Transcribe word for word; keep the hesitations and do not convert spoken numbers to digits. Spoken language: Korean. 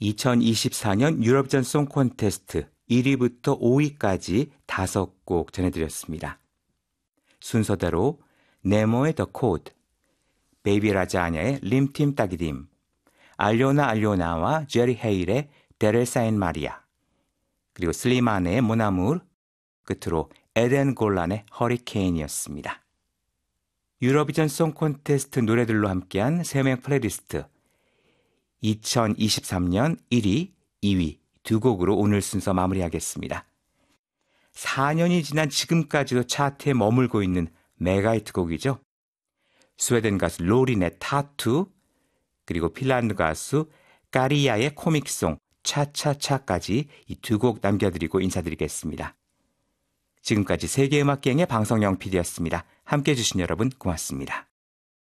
이천이십사 년 유럽전 송 콘테스트 일 위부터 오 위까지 다섯 곡 전해드렸습니다. 순서대로 네모의 더 코드, 베이비 라자냐의 림팀 따기딤, 알료나 알료나와 제리 헤일의 데렐사인 마리아, 그리고 슬리마네의 모나무르, 끝으로 에덴 골란의 허리케인이었습니다. 유로비전 송 콘테스트 노래들로 함께한 세 명 플레이리스트, 이천이십삼 년 일 위, 이 위 두 곡으로 오늘 순서 마무리하겠습니다. 사 년이 지난 지금까지도 차트에 머물고 있는 메가히트 곡이죠. 스웨덴 가수 로린의 타투, 그리고 핀란드 가수 까리야의 코믹송 차차차까지 이 두 곡 남겨드리고 인사드리겠습니다. 지금까지 세계음악계의 방성영 피디였습니다. 함께해 주신 여러분 고맙습니다.